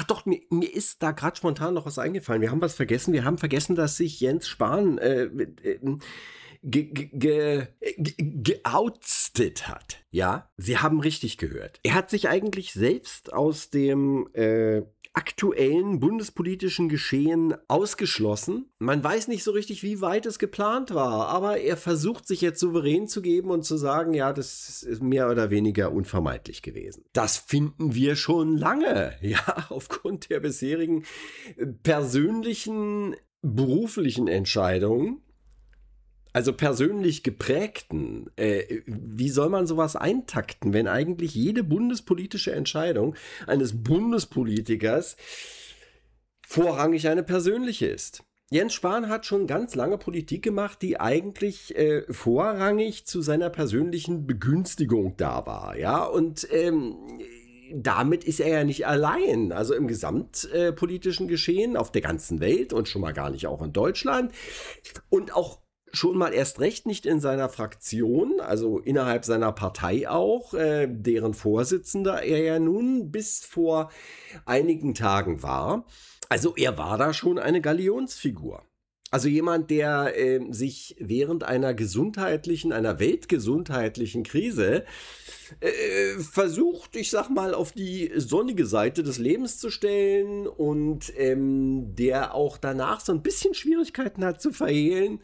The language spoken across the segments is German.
Ach doch, mir ist da gerade spontan noch was eingefallen. Wir haben was vergessen. Wir haben vergessen, dass sich Jens Spahn geoustet hat. Ja, Sie haben richtig gehört. Er hat sich eigentlich selbst aus dem aktuellen bundespolitischen Geschehen ausgeschlossen. Man weiß nicht so richtig, wie weit es geplant war, aber er versucht sich jetzt souverän zu geben und zu sagen, ja, das ist mehr oder weniger unvermeidlich gewesen. Das finden wir schon lange, ja, aufgrund der bisherigen persönlichen, beruflichen Entscheidungen. Also persönlich geprägten, wie soll man sowas eintakten, wenn eigentlich jede bundespolitische Entscheidung eines Bundespolitikers vorrangig eine persönliche ist? Jens Spahn hat schon ganz lange Politik gemacht, die eigentlich vorrangig zu seiner persönlichen Begünstigung da war, ja, und damit ist er ja nicht allein, also im gesamtpolitischen Geschehen auf der ganzen Welt und schon mal gar nicht auch in Deutschland und auch schon mal erst recht nicht in seiner Fraktion, also innerhalb seiner Partei auch, deren Vorsitzender er ja nun bis vor einigen Tagen war. Also er war da schon eine Galionsfigur. Also jemand, der sich während einer weltgesundheitlichen Krise versucht, ich sag mal, auf die sonnige Seite des Lebens zu stellen und der auch danach so ein bisschen Schwierigkeiten hat zu verhehlen,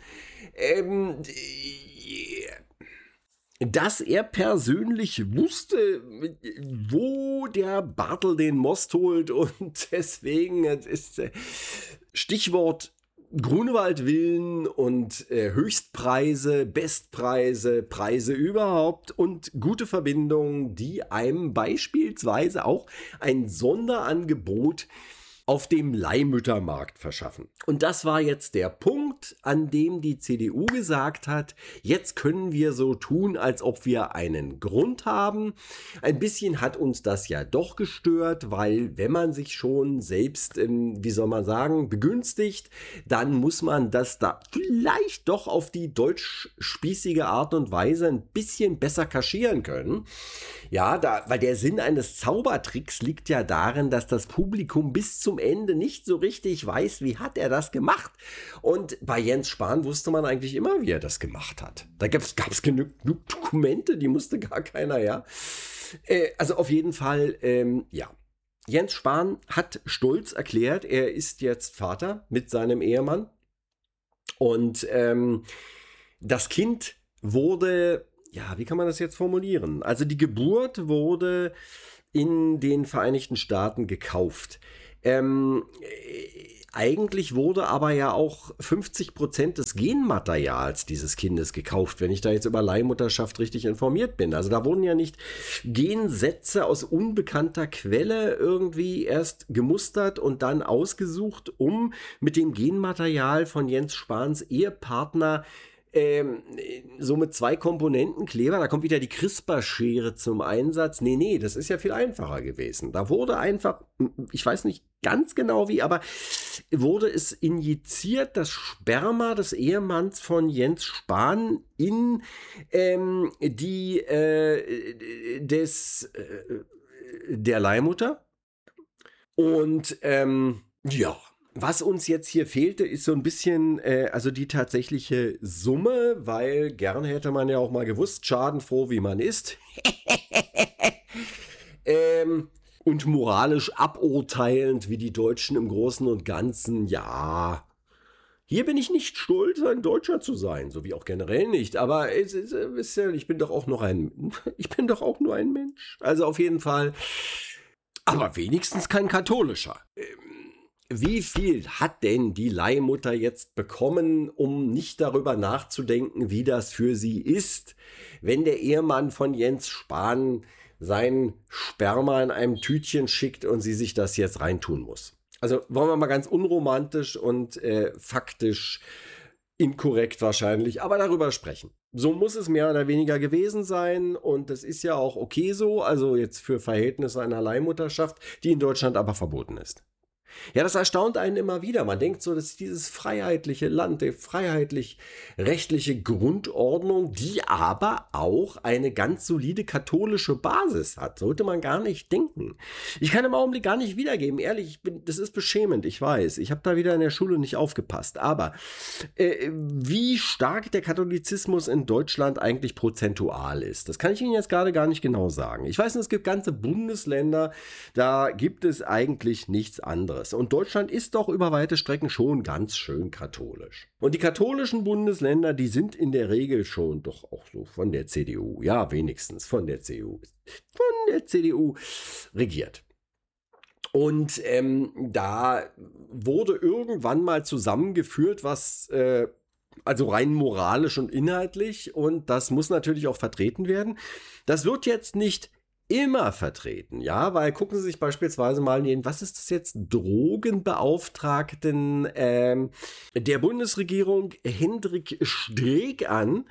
dass er persönlich wusste, wo der Bartel den Most holt und deswegen ist Stichwort Grunewaldvillen und Höchstpreise, Bestpreise, Preise überhaupt und gute Verbindungen, die einem beispielsweise auch ein Sonderangebot auf dem Leihmüttermarkt verschaffen. Und das war jetzt der Punkt, an dem die CDU gesagt hat, jetzt können wir so tun, als ob wir einen Grund haben. Ein bisschen hat uns das ja doch gestört, weil wenn man sich schon selbst, wie soll man sagen, begünstigt, dann muss man das da vielleicht doch auf die deutsch-spießige Art und Weise ein bisschen besser kaschieren können. Ja, weil der Sinn eines Zaubertricks liegt ja darin, dass das Publikum bis zum Ende nicht so richtig weiß, wie hat er das gemacht. Und bei Jens Spahn wusste man eigentlich immer, wie er das gemacht hat. Da gab es genug Dokumente, die musste gar keiner, ja. Also auf jeden Fall, ja. Jens Spahn hat stolz erklärt, er ist jetzt Vater mit seinem Ehemann. Und das Kind wurde, ja, wie kann man das jetzt formulieren? Also die Geburt wurde in den Vereinigten Staaten gekauft. Eigentlich wurde aber ja auch 50% des Genmaterials dieses Kindes gekauft, wenn ich da jetzt über Leihmutterschaft richtig informiert bin. Also da wurden ja nicht Gensätze aus unbekannter Quelle irgendwie erst gemustert und dann ausgesucht, um mit dem Genmaterial von Jens Spahns Ehepartner so mit 2 Komponenten Kleber, da kommt wieder die CRISPR-Schere zum Einsatz. Nee, das ist ja viel einfacher gewesen. Da wurde einfach, ich weiß nicht ganz genau wie, aber wurde es injiziert, das Sperma des Ehemanns von Jens Spahn in der Leihmutter. Und ja. Was uns jetzt hier fehlte, ist so ein bisschen, also die tatsächliche Summe, weil gerne hätte man ja auch mal gewusst, schadenfroh wie man ist. Und moralisch aburteilend wie die Deutschen im Großen und Ganzen, ja. Hier bin ich nicht stolz, ein Deutscher zu sein, so wie auch generell nicht. Aber ich bin doch auch nur ein Mensch. Also auf jeden Fall, aber wenigstens kein katholischer. Wie viel hat denn die Leihmutter jetzt bekommen, um nicht darüber nachzudenken, wie das für sie ist, wenn der Ehemann von Jens Spahn sein Sperma in einem Tütchen schickt und sie sich das jetzt reintun muss? Also wollen wir mal ganz unromantisch und faktisch inkorrekt wahrscheinlich, aber darüber sprechen. So muss es mehr oder weniger gewesen sein und das ist ja auch okay so, also jetzt für Verhältnisse einer Leihmutterschaft, die in Deutschland aber verboten ist. Ja, das erstaunt einen immer wieder. Man denkt so, dass dieses freiheitliche Land, die freiheitlich-rechtliche Grundordnung, die aber auch eine ganz solide katholische Basis hat. Sollte man gar nicht denken. Ich kann im Augenblick gar nicht wiedergeben. Ehrlich, das ist beschämend, ich weiß. Ich habe da wieder in der Schule nicht aufgepasst. Aber wie stark der Katholizismus in Deutschland eigentlich prozentual ist, das kann ich Ihnen jetzt gerade gar nicht genau sagen. Ich weiß, es gibt ganze Bundesländer, da gibt es eigentlich nichts anderes. Und Deutschland ist doch über weite Strecken schon ganz schön katholisch. Und die katholischen Bundesländer, die sind in der Regel schon doch auch so von der CDU, ja wenigstens von der CDU regiert. Und da wurde irgendwann mal zusammengeführt, was also rein moralisch und inhaltlich, und das muss natürlich auch vertreten werden. Das wird jetzt nicht immer vertreten, ja, weil gucken Sie sich beispielsweise mal den, was ist das jetzt, Drogenbeauftragten der Bundesregierung Hendrik Streeck an,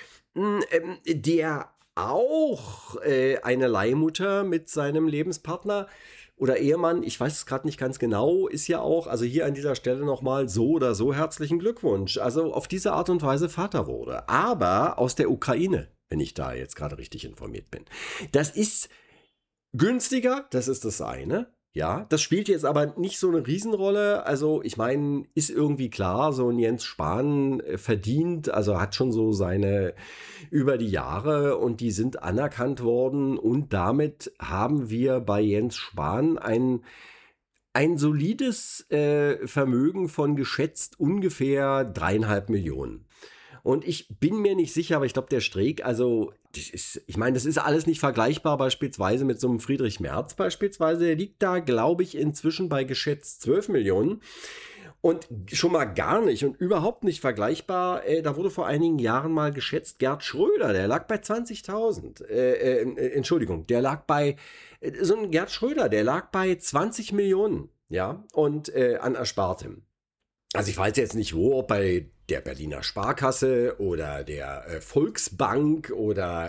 der auch eine Leihmutter mit seinem Lebenspartner oder Ehemann, ich weiß es gerade nicht ganz genau, ist ja auch, also hier an dieser Stelle nochmal so oder so herzlichen Glückwunsch, also auf diese Art und Weise Vater wurde, aber aus der Ukraine, wenn ich da jetzt gerade richtig informiert bin. Das ist günstiger, das ist das eine. Ja, das spielt jetzt aber nicht so eine Riesenrolle. Also ich meine, ist irgendwie klar, so ein Jens Spahn verdient, also hat schon so seine über die Jahre und die sind anerkannt worden. Und damit haben wir bei Jens Spahn ein solides Vermögen von geschätzt ungefähr 3,5 Millionen. Und ich bin mir nicht sicher, aber ich glaube, der Streeck, also, das ist alles nicht vergleichbar beispielsweise mit so einem Friedrich Merz beispielsweise. Der liegt da, glaube ich, inzwischen bei geschätzt 12 Millionen. Und schon mal gar nicht und überhaupt nicht vergleichbar, da wurde vor einigen Jahren mal geschätzt, Gerd Schröder, der lag bei 20.000. Entschuldigung, der lag bei, so ein Gerd Schröder, der lag bei 20 Millionen, ja, und an Erspartem. Also ich weiß jetzt nicht wo, ob bei der Berliner Sparkasse oder der Volksbank oder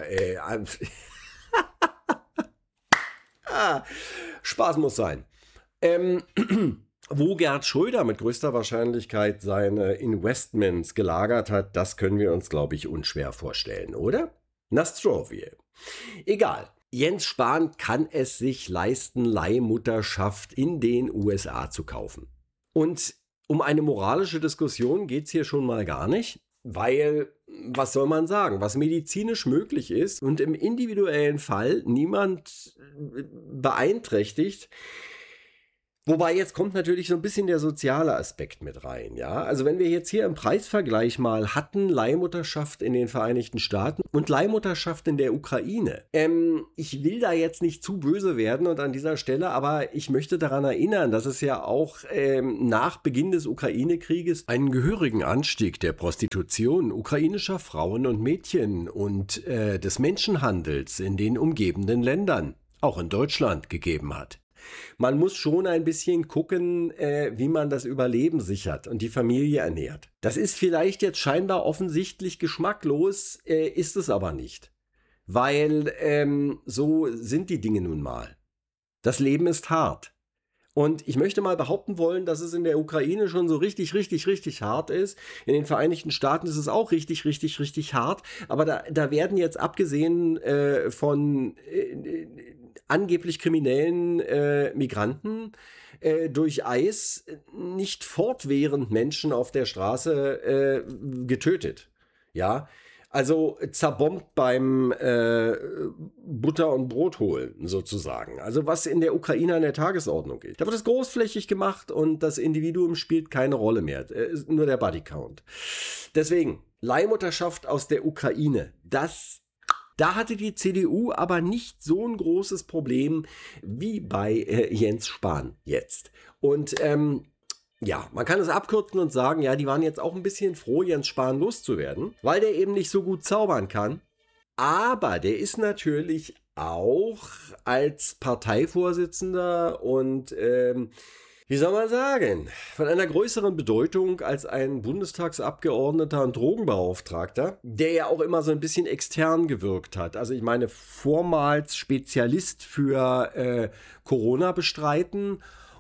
Spaß muss sein. Wo Gerd Schröder mit größter Wahrscheinlichkeit seine Investments gelagert hat, das können wir uns, glaube ich, unschwer vorstellen, oder? Nastrovie. Egal. Jens Spahn kann es sich leisten, Leihmutterschaft in den USA zu kaufen. Und um eine moralische Diskussion geht es hier schon mal gar nicht, weil, was soll man sagen, was medizinisch möglich ist und im individuellen Fall niemand beeinträchtigt. Wobei jetzt kommt natürlich so ein bisschen der soziale Aspekt mit rein, ja. Also wenn wir jetzt hier im Preisvergleich mal hatten, Leihmutterschaft in den Vereinigten Staaten und Leihmutterschaft in der Ukraine. Ich will da jetzt nicht zu böse werden und an dieser Stelle, aber ich möchte daran erinnern, dass es ja auch nach Beginn des Ukraine-Krieges einen gehörigen Anstieg der Prostitution ukrainischer Frauen und Mädchen und des Menschenhandels in den umgebenden Ländern, auch in Deutschland, gegeben hat. Man muss schon ein bisschen gucken, wie man das Überleben sichert und die Familie ernährt. Das ist vielleicht jetzt scheinbar offensichtlich geschmacklos, ist es aber nicht. Weil so sind die Dinge nun mal. Das Leben ist hart. Und ich möchte mal behaupten wollen, dass es in der Ukraine schon so richtig hart ist. In den Vereinigten Staaten ist es auch richtig hart. Aber da werden jetzt abgesehen von angeblich kriminellen Migranten durch Eis nicht fortwährend Menschen auf der Straße getötet. Ja, also zerbombt beim Butter- und Brot holen sozusagen. Also was in der Ukraine an der Tagesordnung ist. Da wird es großflächig gemacht und das Individuum spielt keine Rolle mehr. Nur der Bodycount. Deswegen, Leihmutterschaft aus der Ukraine, da hatte die CDU aber nicht so ein großes Problem wie bei Jens Spahn jetzt. Und ja, man kann es abkürzen und sagen, ja, die waren jetzt auch ein bisschen froh, Jens Spahn loszuwerden, weil der eben nicht so gut zaubern kann. Aber der ist natürlich auch als Parteivorsitzender und wie soll man sagen, von einer größeren Bedeutung als ein Bundestagsabgeordneter und Drogenbeauftragter, der ja auch immer so ein bisschen extern gewirkt hat. Also ich meine, vormals Spezialist für Corona bestreiten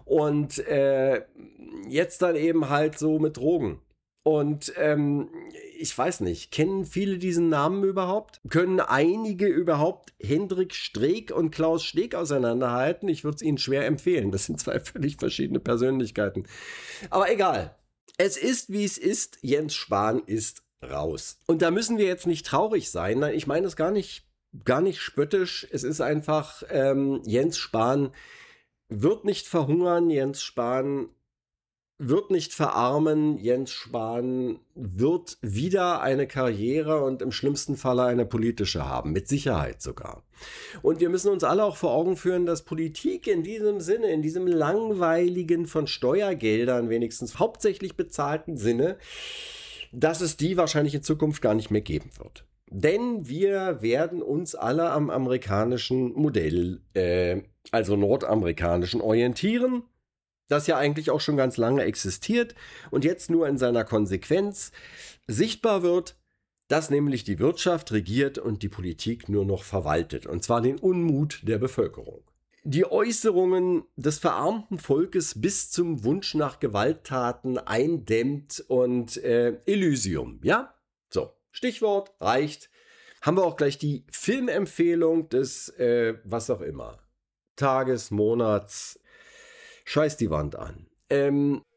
Und jetzt dann eben halt so mit Drogen. Und ich weiß nicht, kennen viele diesen Namen überhaupt? Können einige überhaupt Hendrik Streeck und Klaus Steg auseinanderhalten? Ich würde es ihnen schwer empfehlen. Das sind zwei völlig verschiedene Persönlichkeiten. Aber egal. Es ist, wie es ist. Jens Spahn ist raus. Und da müssen wir jetzt nicht traurig sein. Nein, ich meine das gar nicht spöttisch. Es ist einfach, Jens Spahn wird nicht verhungern. Jens Spahn wird nicht verarmen. Jens Spahn wird wieder eine Karriere und im schlimmsten Falle eine politische haben. Mit Sicherheit sogar. Und wir müssen uns alle auch vor Augen führen, dass Politik in diesem Sinne, in diesem langweiligen, von Steuergeldern wenigstens hauptsächlich bezahlten Sinne, dass es die wahrscheinlich in Zukunft gar nicht mehr geben wird. Denn wir werden uns alle am amerikanischen Modell, also nordamerikanischen, orientieren, das ja eigentlich auch schon ganz lange existiert und jetzt nur in seiner Konsequenz sichtbar wird, dass nämlich die Wirtschaft regiert und die Politik nur noch verwaltet, und zwar den Unmut der Bevölkerung. Die Äußerungen des verarmten Volkes bis zum Wunsch nach Gewalttaten eindämmt und Elysium, ja? So, Stichwort reicht. Haben wir auch gleich die Filmempfehlung des, was auch immer, Tages, Monats, scheiß die Wand an.